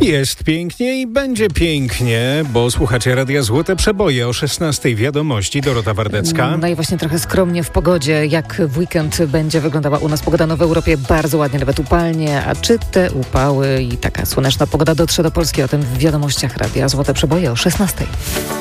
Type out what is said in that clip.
Jest pięknie i będzie pięknie, bo słuchacie Radia Złote Przeboje o 16:00 wiadomości. Dorota Wardecka. No i właśnie trochę skromnie w pogodzie. Jak w weekend będzie wyglądała u nas pogoda? No w Europie bardzo ładnie, nawet upalnie. A czy te upały i taka słoneczna pogoda dotrze do Polski? O tym w wiadomościach Radia Złote Przeboje o 16:00.